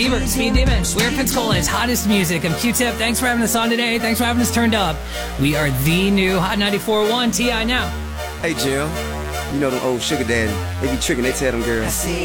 Speed Demons, Weird Pensacola, hottest music. I'm Q-Tip. Thanks for having us on today. Thanks for having us turned up. We are the new Hot 94.1 TI now. Hey, Jill. You know them old sugar daddy. They be tricking, they tell them girls.